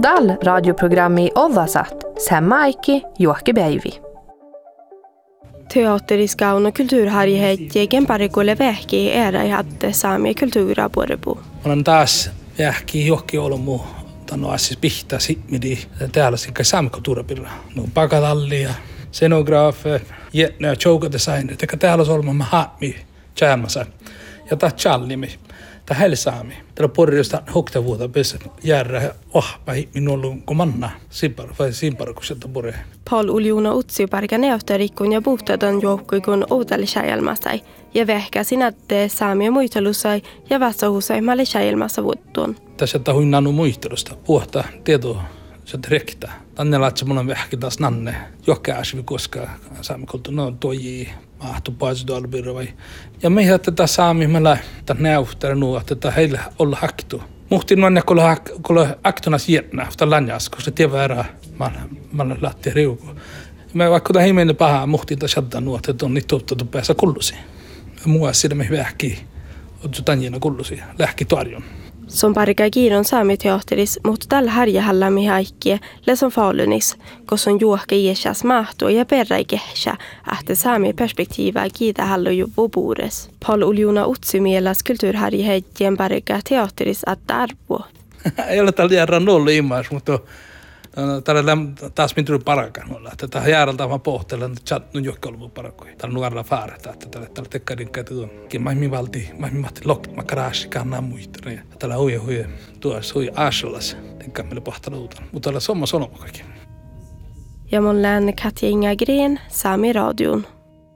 Dal radioprogrammi Ovasat, Semmaikki Juokkipäivi. Teatteriska on kulturharjhet jägen parikolle vähki era hatte saamia kultuuraa puorepu. Olen taas vähki johki olomu tanno assis pihta simmidi täällä sikka saamikulttuurapirra. No pakatalli ja scenograafe, jätnä choukadesigner, teka täällä solma haami tjärmasa ja ta challimi. Ta helsaami. Täällä porjosta hoktavuota pes järrä ohpai minulla komanna simpar kun sieltä pore. Paul Uljuna utsi parka neuvtarikun ja puhtadan joukkuikun oudalle säilmasai ja vähkä sinätte saamia muitelusai ja vastausai malle säilmassa vuottuun. Tässä tahuin nanu muistelusta puhta tietoa se direkta. Tänne laatsa mun on vähkä taas nanne johkäasvi koska saamikultu no toji mahtu paisuudalbirra vai. Ja me tätä saamimella tämän neuvtaren nuo, että heillä olla haktu. Muhtiin nuonne kun aktuna sietnä, mutta lanjas, koska se tiedä erää, mä lähti riuku. Me vaikka tämä himmeinen paha muhtiin taas jattaa nuo, että on niitä tuottanut päässä kullusi. Mua siinä me vähki, on tanjina kullusi, lähki tuarjon. Som parika kiiron saamiteatteris, mutta tällä harjahalla mihaikkie leson Falunis, koska on juohka iässäs mahtua ja perräikehsä, että saami perspektiivaa kiitä hallu juvu puures. Paul Uljuna utsi mielas kulturharjaheittien parika teatteris että arvoa. Ei ole tällä järjellä nollu imas, mutta tällä taas minä tuli parakan. Tätä järjeltä vaan pohtelen, että chat on johonkin ollut parakoja. Tällä nuorella faarata, että tällä tekkarin käytetään. Mä valti lokit, mä karaashi kannaa muita. Tällä hui tuossa hui aasjolas. Tenkään meille pohtaluutan. Mutta tällä somma sanomukakin. Ja mun lään Katja Ingagren, Saami radion.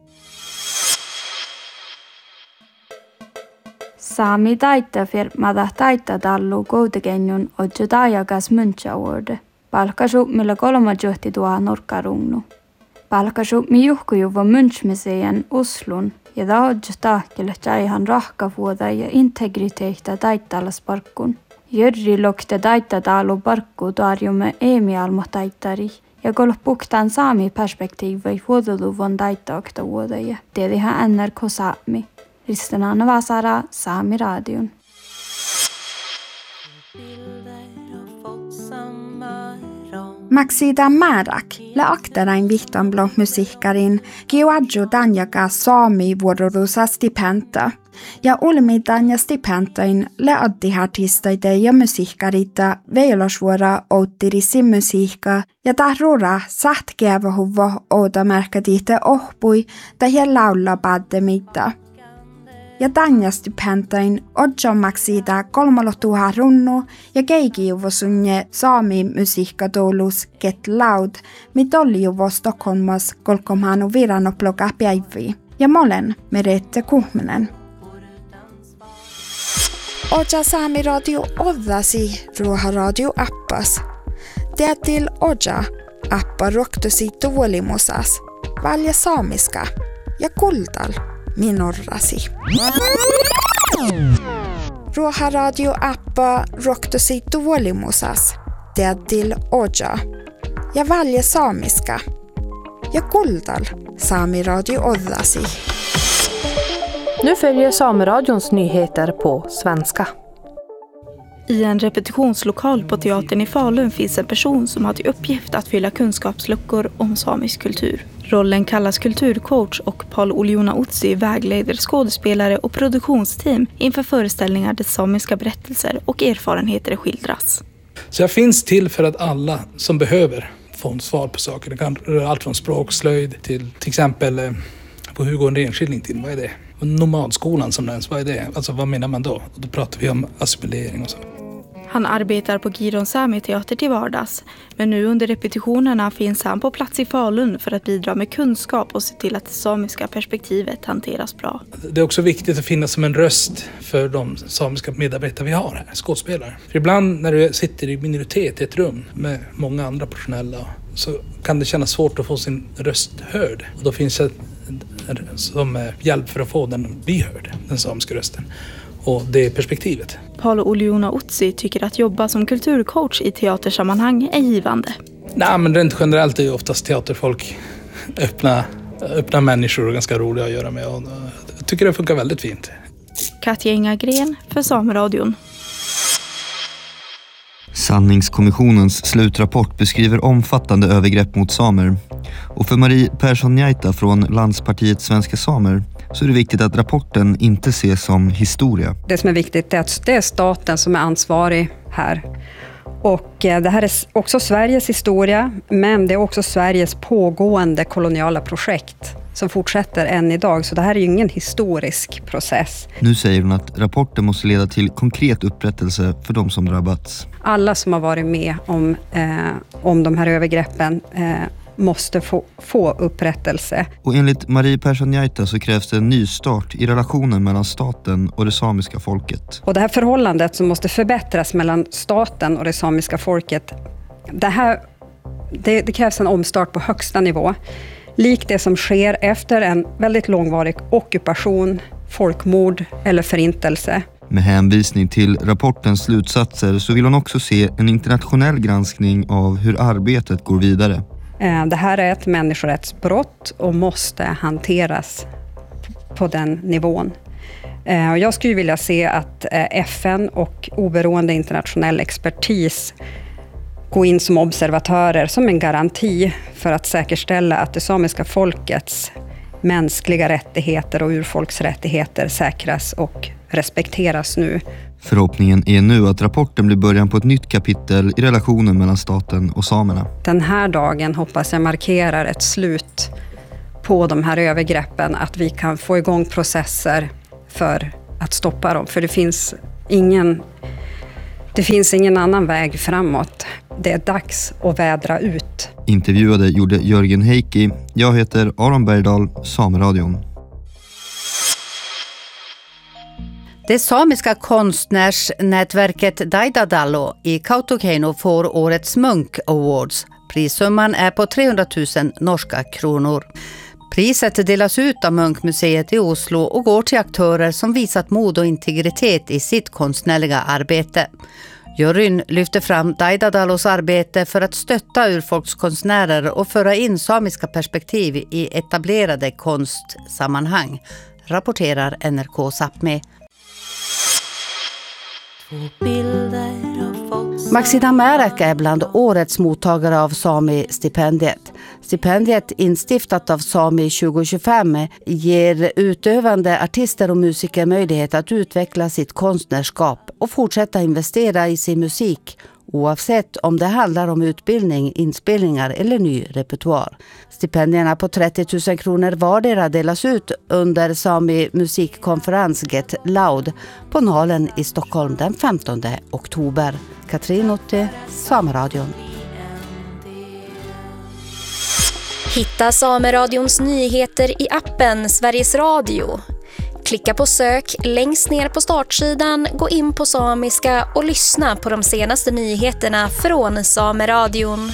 Saami taittafirmada taittatallu koutekennun odju taajakas munchavuorde. Palkasu, millä 3 johti tuohon nurkkarungnu. Palkasu, mi juhkujuva munchmuseien Oslun ja taodju taakille tjaihan rahkavuoda ja integriteihtä taittalasparkkun. Jörri lokte taittatalu parkku tuarjumme eemialmo taittari ja kolpuktaan saami perspektiivai vuodoluvun taittaokta vuodaja. Tiedihän NRK Saami. Ristenana Vasara, Saami radion. Maksida Märak, le akterain vihtan blå musiikkarin, kiuadju danjaka saami vuororusa stipenta. Ja ulmidan ja stipentain le addihartistoide ja musiikkarita veilasvuora outtirisi musiikka ja tahrura sahtkeava huvo oudamerkadite ohpui tai laula paddemita. Ja danjastipentain odjommaksida 3000 runnu ja keikiuvosunje saami musiikkatoulus Get Loud, mitolliuvo Stockholmas kolkomhanu viranoploga päivi. Ja molen Merete Kuhmenen. Oja Saami radio odasi Ruoha radio appas. Tiettil Oja appa roktosi tuolimusas. Valja saamiska ja kuldal. Minorrasi. Ruoha radio appa roktosi tuolimusas. Tiettil Oja ja valja saamiska ja kuldal Saami radio odasi. Nu följer Sameradions nyheter på svenska. I en repetitionslokal på teatern i Falun finns en person som har till uppgift att fylla kunskapsluckor om samisk kultur. Rollen kallas kulturcoach och Paul Uljuna utsi vägleder skådespelare och produktionsteam inför föreställningar där samiska berättelser och erfarenheter skildras. Så jag finns till för att alla som behöver få svar på saker. Det kan röra allt från språkslöjd till exempel på hur går en renskiljning till, vad är det? Nomadskolan som nämns, vad är det? Alltså vad menar man då? Då pratar vi om assimilering och så. Han arbetar på Giron Sami teater till vardags, men nu under repetitionerna finns han på plats i Falun för att bidra med kunskap och se till att det samiska perspektivet hanteras bra. Det är också viktigt att finnas som en röst för de samiska medarbetare vi har här, skådespelare. För ibland när du sitter i minoritet i ett rum med många andra professionella så kan det kännas svårt att få sin röst hörd. Och då finns det som hjälp för att få den bli hörd, den samiska rösten. Och det är perspektivet. Paul Uljuna utsi tycker att jobba som kulturcoach i teatersammanhang är givande. Nej, men rent generellt är ju oftast teaterfolk öppna människor och ganska roliga att göra med. Och jag tycker det funkar väldigt fint. Katja Ingagren för Sameradion. Sanningskommissionens slutrapport beskriver omfattande övergrepp mot samer. Och för Marie Persson-Jaita från Landspartiet Svenska Samer så är det viktigt att rapporten inte ses som historia. Det som är viktigt är att det är staten som är ansvarig här. Och det här är också Sveriges historia, men det är också Sveriges pågående koloniala projekt som fortsätter än idag. Så det här är ju ingen historisk process. Nu säger hon att rapporten måste leda till konkret upprättelse för de som drabbats. Alla som har varit med om de här övergreppen måste få upprättelse. Och enligt Marie Persson-Jaita så krävs det en ny start i relationen mellan staten och det samiska folket. Och det här förhållandet som måste förbättras mellan staten och det samiska folket, det krävs en omstart på högsta nivå. Likt det som sker efter en väldigt långvarig ockupation, folkmord eller förintelse. Med hänvisning till rapportens slutsatser så vill hon också se en internationell granskning av hur arbetet går vidare. Det här är ett människorättsbrott och måste hanteras på den nivån. Och jag skulle vilja se att FN och oberoende internationell expertis gå in som observatörer som en garanti för att säkerställa att det samiska folkets mänskliga rättigheter och urfolksrättigheter säkras och respekteras nu. Förhoppningen är nu att rapporten blir början på ett nytt kapitel i relationen mellan staten och samerna. Den här dagen hoppas jag markerar ett slut på de här övergreppen, att vi kan få igång processer för att stoppa dem. För det finns ingen annan väg framåt. Det är dags att vädra ut. Intervjuade gjorde Jörgen Heikki. Jag heter Aron Bergdahl, Sameradion. Det samiska konstnärsnätverket Daidadalo i Kautokeino får årets Munk Awards. Prissumman är på 300 000 norska kronor. Priset delas ut av Munkmuseet i Oslo och går till aktörer som visat mod och integritet i sitt konstnärliga arbete. Juryn lyfter fram Daidadalos arbete för att stötta urfolkskonstnärer och föra in samiska perspektiv i etablerade konstsammanhang, rapporterar NRK Sápmi. Maxina Märek är bland årets mottagare av Sami-stipendiet. Stipendiet, instiftat av Sami 2025, ger utövande artister och musiker möjlighet att utveckla sitt konstnärskap och fortsätta investera i sin musik, oavsett om det handlar om utbildning, inspelningar eller ny repertoar. Stipendierna på 30 000 kronor vardera delas ut under Sami musikkonferens Get Loud på Nalen i Stockholm den 15 oktober. Katrin Otte, Sameradion. Hitta Sameradions nyheter i appen Sveriges Radio. Klicka på sök längst ner på startsidan, gå in på samiska och lyssna på de senaste nyheterna från Sameradion.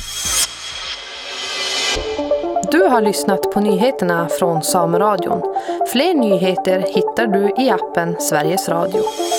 Du har lyssnat på nyheterna från Sameradion. Fler nyheter hittar du i appen Sveriges Radio.